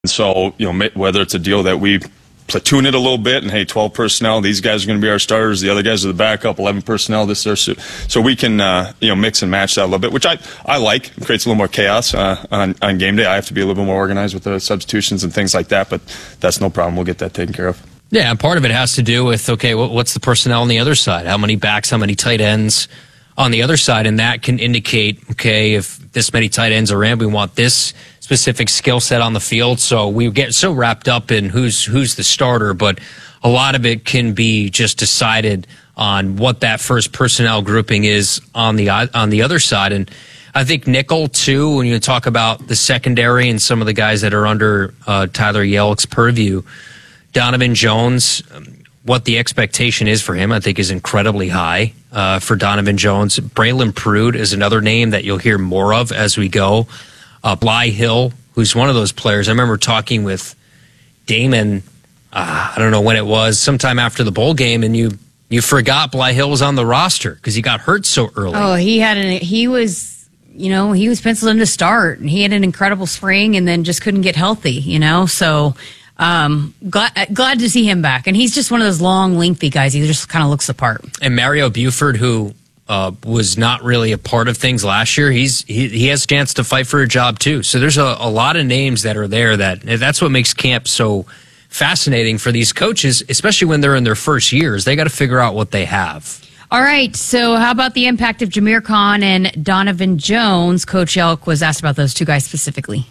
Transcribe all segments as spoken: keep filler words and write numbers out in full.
So, you know, whether it's a deal that we platoon it a little bit and, hey, twelve personnel, these guys are going to be our starters, the other guys are the backup, eleven personnel, this, there, so, so we can, uh, you know, mix and match that a little bit, which I, I like. It creates a little more chaos uh, on, on game day. I have to be a little bit more organized with the substitutions and things like that, but that's no problem. We'll get that taken care of. Yeah, and part of it has to do with, okay, what's the personnel on the other side? How many backs, how many tight ends on the other side? And that can indicate, okay, if this many tight ends are in, we want this specific skill set on the field. So we get so wrapped up in who's who's the starter, but a lot of it can be just decided on what that first personnel grouping is on the on the other side. And I think nickel, too, when you talk about the secondary and some of the guys that are under uh, Tyler Yellick's purview, Donovan Jones, what the expectation is for him, I think, is incredibly high uh, for Donovan Jones. Braylon Prude is another name that you'll hear more of as we go. Uh, Bly Hill, who's one of those players. I remember talking with Damon, uh, I don't know when it was, sometime after the bowl game, and you you forgot Bly Hill was on the roster because he got hurt so early. Oh, he had an, he was, you know, he was penciled in to start, and he had an incredible spring and then just couldn't get healthy, you know, so... Um, glad, glad to see him back. And he's just one of those long, lengthy guys. He just kind of looks the part. And Mario Buford, who uh, was not really a part of things last year, he's he, he has a chance to fight for a job, too. So there's a, a lot of names that are there. That that's what makes camp so fascinating for these coaches, especially when they're in their first years. They got to figure out what they have. All right, so how about the impact of Jameer Khan and Donovan Jones? Coach Yellick was asked about those two guys specifically.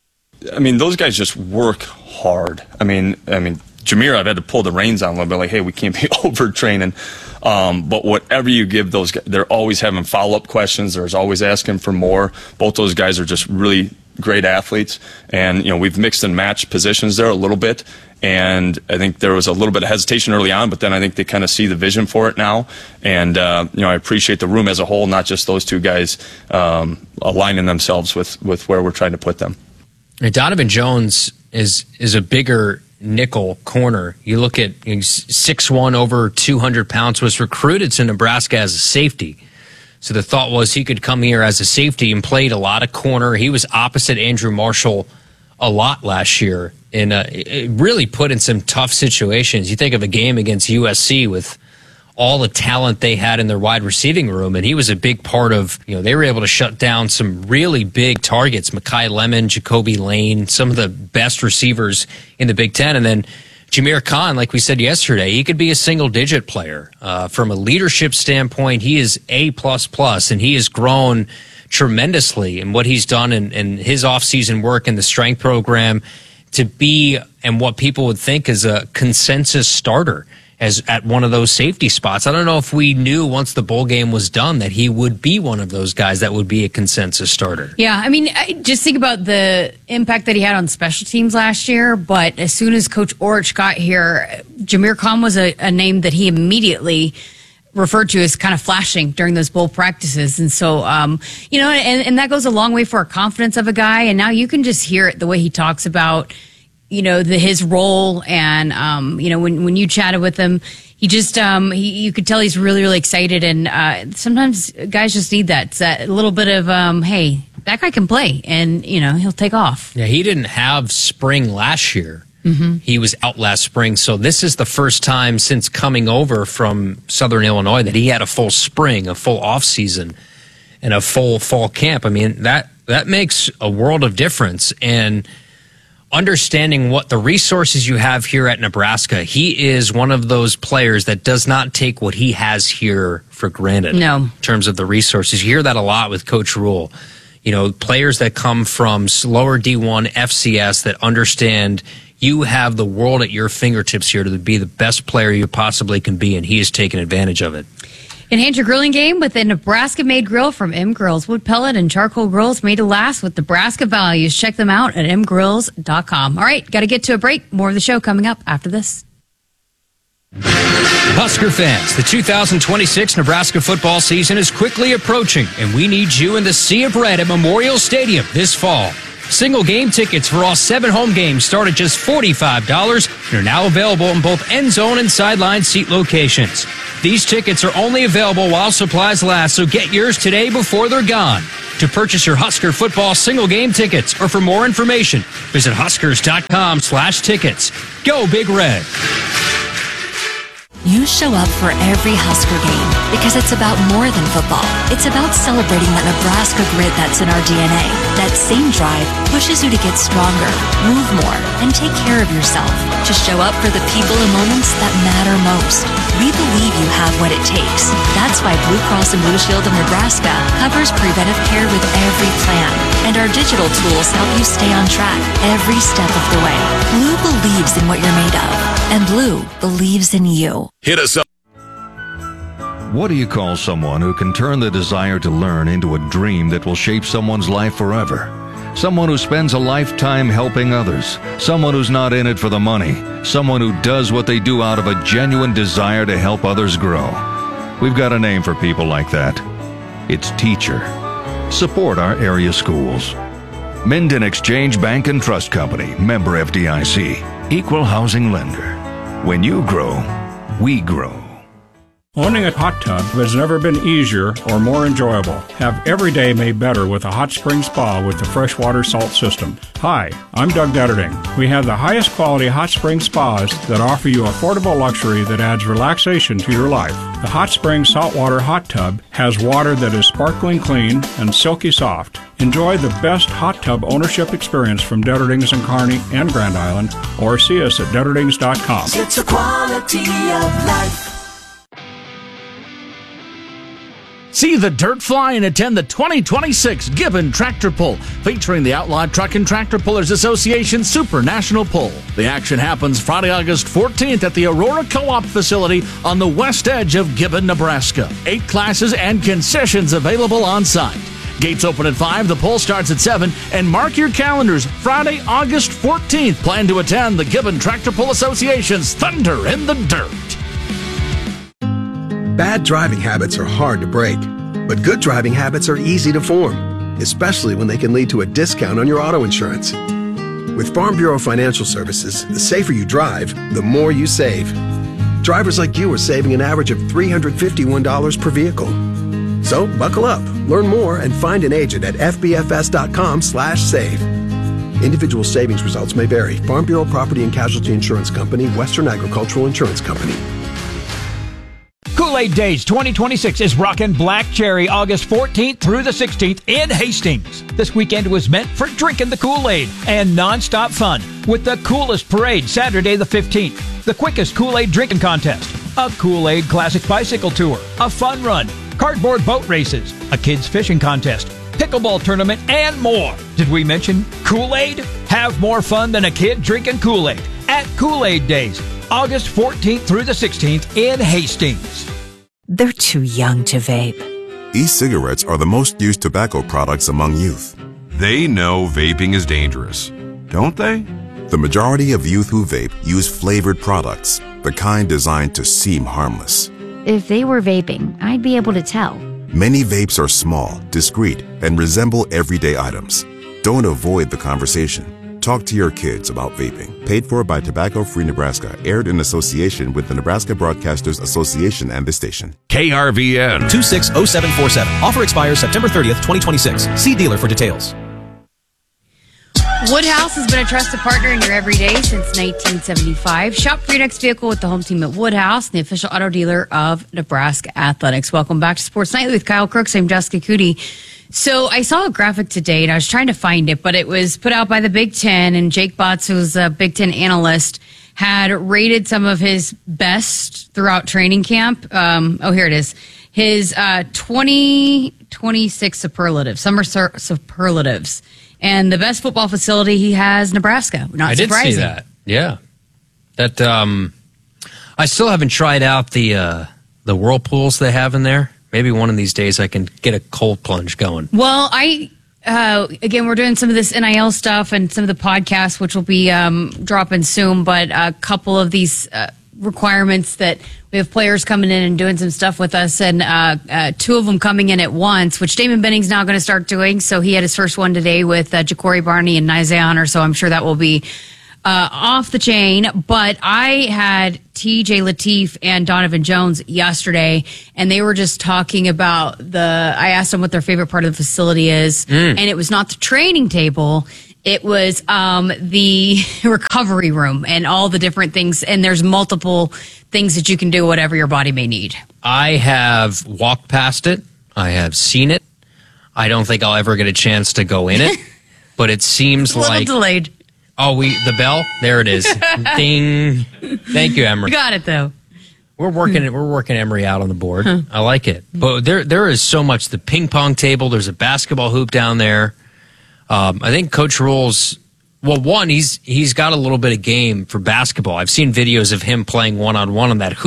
I mean, those guys just work hard. I mean, I mean, Jameer, I've had to pull the reins on a little bit, like, hey, we can't be overtraining. Um, but whatever you give those guys, they're always having follow-up questions. There's always asking for more. Both those guys are just really great athletes. And, you know, we've mixed and matched positions there a little bit. And I think there was a little bit of hesitation early on, but then I think they kind of see the vision for it now. And, uh, you know, I appreciate the room as a whole, not just those two guys um, aligning themselves with, with where we're trying to put them. Donovan Jones is is a bigger nickel corner. You look at six one, over two hundred pounds, was recruited to Nebraska as a safety. So the thought was he could come here as a safety and played a lot of corner. He was opposite Andrew Marshall a lot last year and uh, it really put in some tough situations. You think of a game against U S C with all the talent they had in their wide receiving room, and he was a big part of, you know, they were able to shut down some really big targets, Makai Lemon, Jacoby Lane, some of the best receivers in the Big Ten. And then Jameer Khan, like we said yesterday, he could be a single-digit player. Uh, from a leadership standpoint, he is A plus plus, and he has grown tremendously in what he's done in, in his offseason work in the strength program to be, and what people would think is a consensus starter as at one of those safety spots. I don't know if we knew once the bowl game was done that he would be one of those guys that would be a consensus starter. Yeah, I mean, I just think about the impact that he had on special teams last year, but as soon as Coach Orich got here, Jameer Khan was a, a name that he immediately referred to as kind of flashing during those bowl practices. And so, um, you know, and, and that goes a long way for a confidence of a guy. And now you can just hear it the way he talks about, you know, the, his role. And, um, you know, when, when you chatted with him, he just, um, he, you could tell he's really, really excited. And, uh, sometimes guys just need that, it's that little bit of, um, hey, that guy can play and, you know, he'll take off. Yeah. He didn't have spring last year. Mm-hmm. He was out last spring. So this is the first time since coming over from Southern Illinois that he had a full spring, a full off season, and a full fall camp. I mean, that, that makes a world of difference. And understanding what the resources you have here at Nebraska, he is one of those players that does not take what he has here for granted. No. In terms of the resources. You hear that a lot with Coach Rule. You know, players that come from lower D one F C S that understand you have the world at your fingertips here to be the best player you possibly can be, and he has taken advantage of it. Enhance your grilling game with a Nebraska-made grill from M Grills. Wood pellet and charcoal grills made to last with Nebraska values. Check them out at m grills dot com. All right, got to get to a break. More of the show coming up after this. Husker fans, the two thousand twenty-six Nebraska football season is quickly approaching, and we need you in the Sea of Red at Memorial Stadium this fall. Single game tickets for all seven home games start at just forty-five dollars and are now available in both end zone and sideline seat locations. These tickets are only available while supplies last, so get yours today before they're gone. To purchase your Husker football single game tickets or for more information, visit huskers.com slash tickets. Go Big Red. You show up for every Husker game because it's about more than football. It's about celebrating that Nebraska grit that's in our D N A. That same drive pushes you to get stronger, move more, and take care of yourself. To show up for the people and moments that matter most. We believe you have what it takes. That's why Blue Cross and Blue Shield of Nebraska covers preventive care with every plan. And our digital tools help you stay on track every step of the way. Blue believes in what you're made of. And Blue believes in you. Hit us up. What do you call someone who can turn the desire to learn into a dream that will shape someone's life forever? Someone who spends a lifetime helping others. Someone who's not in it for the money. Someone who does what they do out of a genuine desire to help others grow. We've got a name for people like that. It's teacher. Support our area schools. Minden Exchange Bank and Trust Company, member F D I C, equal housing lender. When you grow, we grow. Owning a hot tub has never been easier or more enjoyable. Have every day made better with a hot spring spa with the freshwater salt system. Hi, I'm Doug Detterding. We have the highest quality hot spring spas that offer you affordable luxury that adds relaxation to your life. The Hot Spring Saltwater Hot Tub has water that is sparkling clean and silky soft. Enjoy the best hot tub ownership experience from Detterdings in Kearney and Grand Island, or see us at Detterdings dot com. It's a quality of life. See the dirt fly and attend the twenty twenty-six Gibbon Tractor Pull, featuring the Outlawed Truck and Tractor Pullers Association Super National Pull. The action happens Friday, August fourteenth at the Aurora Co-op facility on the west edge of Gibbon, Nebraska. Eight classes and concessions available on site. Gates open at five, the pull starts at seven, and mark your calendars, Friday, August fourteenth. Plan to attend the Gibbon Tractor Pull Association's Thunder in the Dirt. Bad driving habits are hard to break, but good driving habits are easy to form, especially when they can lead to a discount on your auto insurance. With Farm Bureau Financial Services, the safer you drive, the more you save. Drivers like you are saving an average of three hundred fifty-one dollars per vehicle. So buckle up, learn more, and find an agent at f b f s dot com slash save. Individual savings results may vary. Farm Bureau Property and Casualty Insurance Company, Western Agricultural Insurance Company. Kool-Aid Days twenty twenty-six is rockin' Black Cherry August fourteenth through the sixteenth in Hastings. This weekend was meant for drinking the Kool-Aid and nonstop fun with the coolest parade Saturday the fifteenth, the quickest Kool-Aid drinking contest, a Kool-Aid Classic Bicycle Tour, a fun run, cardboard boat races, a kids fishing contest, pickleball tournament, and more. Did we mention Kool-Aid? Have more fun than a kid drinking Kool-Aid at Kool-Aid Days, August fourteenth through the sixteenth in Hastings. They're too young to vape. E-cigarettes are the most used tobacco products among youth. They know vaping is dangerous, don't they? The majority of youth who vape use flavored products, the kind designed to seem harmless. If they were vaping, I'd be able to tell. Many vapes are small, discreet, and resemble everyday items. Don't avoid the conversation. Talk to your kids about vaping. Paid for by Tobacco Free Nebraska. Aired in association with the Nebraska Broadcasters Association and the station. K R V N two six zero seven four seven. Offer expires September thirtieth, twenty twenty-six. See dealer for details. Woodhouse has been a trusted partner in your everyday since nineteen seventy-five. Shop for your next vehicle with the home team at Woodhouse, the official auto dealer of Nebraska Athletics. Welcome back to Sports Nightly with Kyle Crooks. I'm Jessica Cootie. So I saw a graphic today, and I was trying to find it, but it was put out by the Big Ten, and Jake Botts, who's a Big Ten analyst, had rated some of his best throughout training camp. Um, oh, here it is. His uh, twenty twenty-six superlatives, summer sur- superlatives. And the best football facility he has, Nebraska. Not I did surprising. see that. Yeah. That, um, I still haven't tried out the, uh, the whirlpools they have in there. Maybe one of these days I can get a cold plunge going. Well, I, uh, again, we're doing some of this N I L stuff and some of the podcasts, which will be um, dropping soon, but a couple of these uh, requirements that we have players coming in and doing some stuff with us, and uh, uh, two of them coming in at once, which Damon Benning's now going to start doing. So he had his first one today with uh, Ja'Cory Barney and Isaiah Hunter, so I'm sure that will be uh, off the chain. But I had T J Lateef and Donovan Jones yesterday, and they were just talking about the. I asked them what their favorite part of the facility is, mm. and it was not the training table. It was um, the recovery room and all the different things. And there's multiple things that you can do, whatever your body may need. I have walked past it. I have seen it. I don't think I'll ever get a chance to go in it, but it seems a little like delayed. Oh, we the bell there it is. Ding! Thank you, Emery. You got it though. We're working it. We're working Emery out on the board. Huh. I like it. But there there is so much. The ping pong table. There's a basketball hoop down there. Um, I think Coach Rules. Well, one, he's he's got a little bit of game for basketball. I've seen videos of him playing one on one on that hoop.